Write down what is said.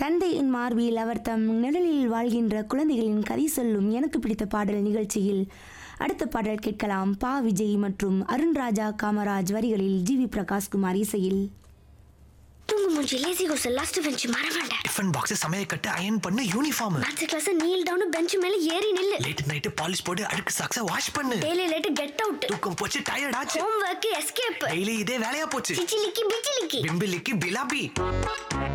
தந்தையின் மார்பில் அவர் தம் நிழலில் வாழ்கின்ற குழந்தைகளின் கதை சொல்லும் எனக்கு பிடித்த பாடல் நிகழ்ச்சியில் அடுத்த பாடல் கேட்கலாம். பா விஜய் மற்றும் அருண்ராஜா காமராஜ் வரிகளில் ஜிவி பிரகாஷ்குமார் இசையில். தூங்கு மூஞ்சி லேசி கோஸ் லாஸ்ட் பெஞ்ச் மறவாண்ட டிஃபன் பாக்ஸ் சமையல் கட்டு அயன் பண்ணு uniform maths class kneel down bench மேல ஏறி நில்லு லேட் நைட் பாலிஷ் போட்டு அழுக்கு சாக்ஸ வாஷ் பண்ணு டெய்லி லேட் கெட் அவுட் தூக்கம் போச்சு டயர்ட் ஆச்சு ஹோம் வொர்க் எஸ்கேப் டெய்லி இதே வேலையா போச்சு சிச்சிலிக்கி பிச்சிலிக்கி பிம்பிலிக்கி பிலாபி